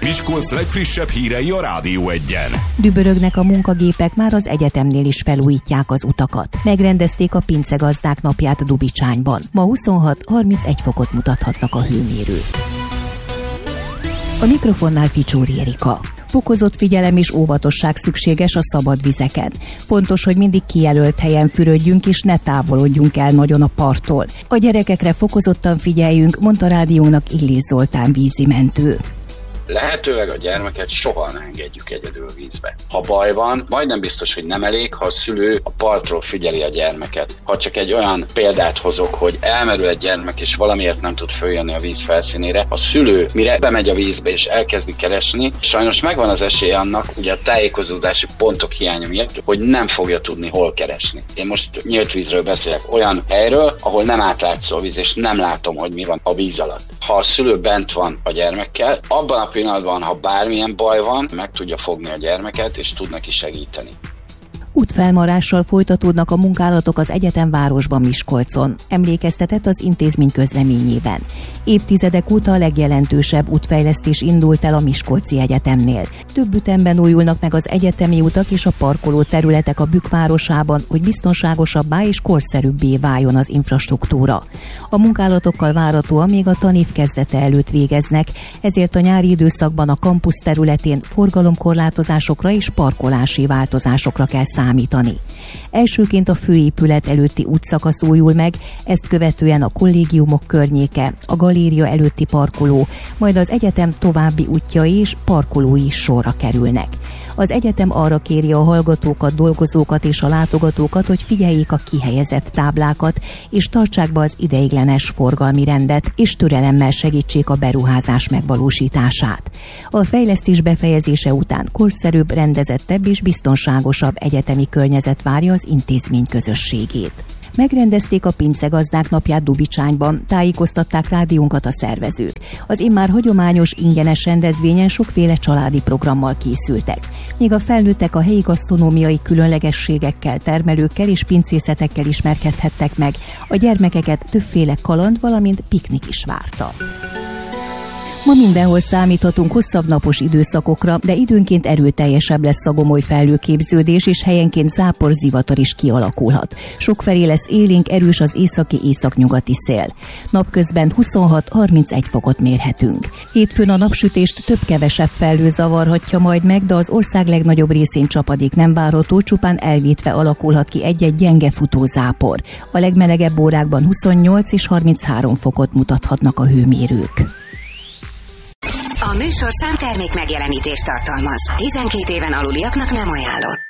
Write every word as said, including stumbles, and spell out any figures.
Miskolc legfrissebb hírei a Rádió Egyen. Dübörögnek a munkagépek, már az egyetemnél is felújítják az utakat. Megrendezték a pincegazdák napját Dubicsányban. Ma huszonhat-harmincegy fokot mutathatnak a hőmérők. A mikrofonnál Ficsúri Erika. Fokozott figyelem és óvatosság szükséges a szabad vizeken. Fontos, hogy mindig kijelölt helyen fürödjünk és ne távolodjunk el nagyon a parttól. A gyerekekre fokozottan figyeljünk, mondta rádiónak Illés Zoltán vízimentő. Lehetőleg a gyermeket soha ne engedjük egyedül vízbe. Ha baj van, majdnem biztos, hogy nem elég, ha a szülő a partról figyeli a gyermeket. Ha csak egy olyan példát hozok, hogy elmerül egy gyermek és valamiért nem tud följönni a víz felszínére, a szülő mire bemegy a vízbe és elkezdi keresni, sajnos megvan az esély annak, ugye a tájékozódási pontok hiánya miatt, hogy nem fogja tudni hol keresni. Én most nyílt vízről beszélek, olyan helyről, ahol nem átlátszó a víz, és nem látom, hogy mi van a víz alatt. Ha a szülő bent van a gyermekkel, abban a pillanatban, ha bármilyen baj van, meg tudja fogni a gyermeket, és tud neki segíteni. Útfelmarással folytatódnak a munkálatok az egyetemvárosban, Miskolcon, emlékeztetett az intézmény közleményében. Évtizedek óta a legjelentősebb útfejlesztés indult el a Miskolci Egyetemnél. Több ütemben újulnak meg az egyetemi utak és a parkoló területek a Bükk városában, hogy biztonságosabbá és korszerűbbé váljon az infrastruktúra. A munkálatokkal várhatóan még a tanév kezdete előtt végeznek, ezért a nyári időszakban a kampusz területén forgalomkorlátozásokra és parkolási változásokra kell számítani. Elsőként a főépület előtti útszakasz újul meg, ezt követően a kollégiumok környéke, a galéria előtti parkoló, majd az egyetem további útjai és parkolói is sorra kerülnek. Az egyetem arra kéri a hallgatókat, dolgozókat és a látogatókat, hogy figyeljék a kihelyezett táblákat, és tartsák be az ideiglenes forgalmi rendet, és türelemmel segítsék a beruházás megvalósítását. A fejlesztés befejezése után korszerűbb, rendezettebb és biztonságosabb egyetemi környezet várja az intézmény közösségét. Megrendezték a pincegazdák napját Dubicsányban, tájékoztatták rádiónkat a szervezők. Az immár hagyományos ingyenes rendezvényen sokféle családi programmal készültek. Míg a felnőttek a helyi gasztronómiai különlegességekkel, termelőkkel és pincészetekkel ismerkedhettek meg, a gyermekeket többféle kaland, valamint piknik is várta. Ma mindenhol számíthatunk hosszabb napos időszakokra, de időnként erőteljesebb lesz a gomoly felhőképződés, és helyenként zápor, zivatar is kialakulhat. Sokfelé lesz élénk, erős az északi északnyugati szél. Napközben huszonhat-harmincegy fokot mérhetünk. Hétfőn a napsütést több-kevesebb felhő zavarhatja majd meg, de az ország legnagyobb részén csapadék nem várható, csupán elvétve alakulhat ki egy-egy gyenge futó zápor. A legmelegebb órákban huszonnyolc és harminchárom fokot mutathatnak a hőmérők. A műsorszám termék megjelenítést tartalmaz. tizenkét éven aluliaknak nem ajánlott.